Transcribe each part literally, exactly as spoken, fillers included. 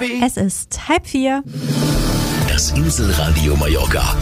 Es ist halb vier. Das Inselradio Mallorca.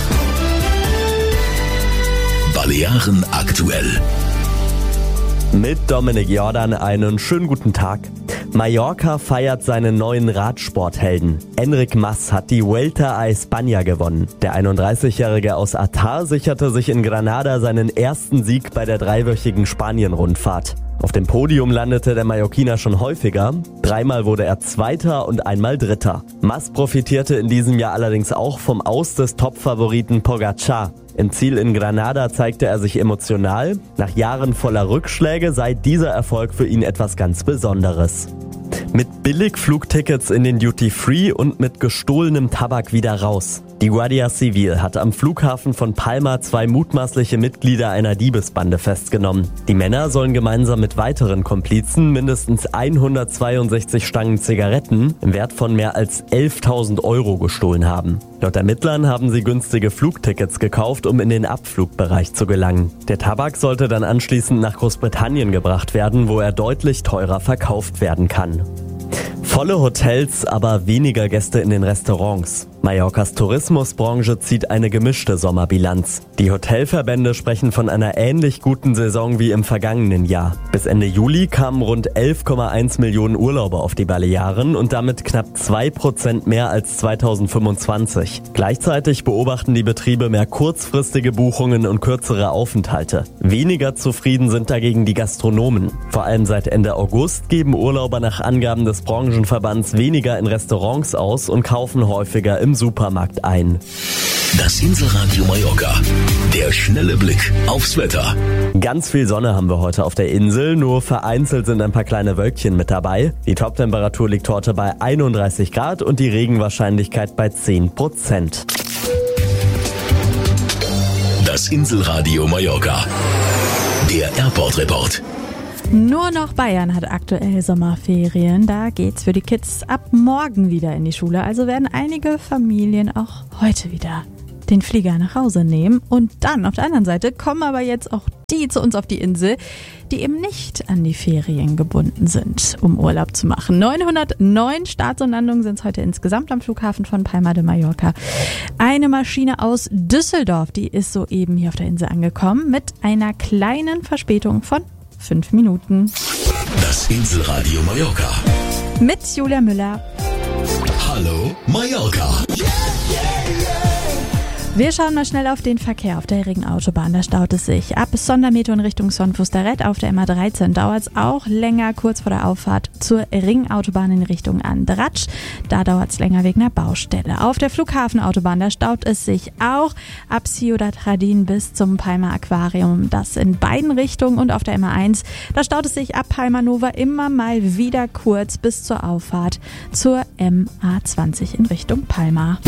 Balearen aktuell. Mit Dominik Jordan einen schönen guten Tag. Mallorca feiert seinen neuen Radsporthelden. Enric Mas hat die Vuelta a España gewonnen. Der einunddreißigjährige aus Artar sicherte sich in Granada seinen ersten Sieg bei der dreiwöchigen Spanien-Rundfahrt. Auf dem Podium landete der Mallorquiner schon häufiger. Dreimal wurde er Zweiter und einmal Dritter. Mas profitierte in diesem Jahr allerdings auch vom Aus des Topfavoriten Pogacar. Im Ziel in Granada zeigte er sich emotional. Nach Jahren voller Rückschläge sei dieser Erfolg für ihn etwas ganz Besonderes. Mit Billigflugtickets in den Duty-Free und mit gestohlenem Tabak wieder raus. Die Guardia Civil hat am Flughafen von Palma zwei mutmaßliche Mitglieder einer Diebesbande festgenommen. Die Männer sollen gemeinsam mit weiteren Komplizen mindestens hundertzweiundsechzig Stangen Zigaretten im Wert von mehr als elftausend Euro gestohlen haben. Laut Ermittlern haben sie günstige Flugtickets gekauft, um in den Abflugbereich zu gelangen. Der Tabak sollte dann anschließend nach Großbritannien gebracht werden, wo er deutlich teurer verkauft werden kann. Volle Hotels, aber weniger Gäste in den Restaurants. Mallorcas Tourismusbranche zieht eine gemischte Sommerbilanz. Die Hotelverbände sprechen von einer ähnlich guten Saison wie im vergangenen Jahr. Bis Ende Juli kamen rund elf Komma eins Millionen Urlauber auf die Balearen und damit knapp zwei Prozent mehr als zweitausendfünfundzwanzig. Gleichzeitig beobachten die Betriebe mehr kurzfristige Buchungen und kürzere Aufenthalte. Weniger zufrieden sind dagegen die Gastronomen. Vor allem seit Ende August geben Urlauber nach Angaben des Branchenverbands weniger in Restaurants aus und kaufen häufiger im Supermarkt ein. Das Inselradio Mallorca. Der schnelle Blick aufs Wetter. Ganz viel Sonne haben wir heute auf der Insel, nur vereinzelt sind ein paar kleine Wölkchen mit dabei. Die Toptemperatur liegt heute bei einunddreißig Grad und die Regenwahrscheinlichkeit bei zehn Prozent. Das Inselradio Mallorca. Der Airport-Report. Nur noch Bayern hat aktuell Sommerferien. Da geht's für die Kids ab morgen wieder in die Schule. Also werden einige Familien auch heute wieder den Flieger nach Hause nehmen. Und dann auf der anderen Seite kommen aber jetzt auch die zu uns auf die Insel, die eben nicht an die Ferien gebunden sind, um Urlaub zu machen. neunhundertneun Starts und Landungen sind es heute insgesamt am Flughafen von Palma de Mallorca. Eine Maschine aus Düsseldorf, die ist soeben hier auf der Insel angekommen mit einer kleinen Verspätung von fünf Minuten. Das Inselradio Mallorca. Mit Julia Müller. Hallo Mallorca. Wir schauen mal schnell auf den Verkehr auf der Ringautobahn. Da staut es sich. Ab Sondermeto in Richtung Son Fustaret auf der M A dreizehn dauert es auch länger kurz vor der Auffahrt zur Ringautobahn in Richtung Andratsch. Da dauert es länger wegen einer Baustelle. Auf der Flughafenautobahn, da staut es sich auch ab Ciudad Jardín bis zum Palma Aquarium. Das in beiden Richtungen und auf der M A eins. Da staut es sich ab Palma Nova immer mal wieder kurz bis zur Auffahrt zur M A zwanzig in Richtung Palma.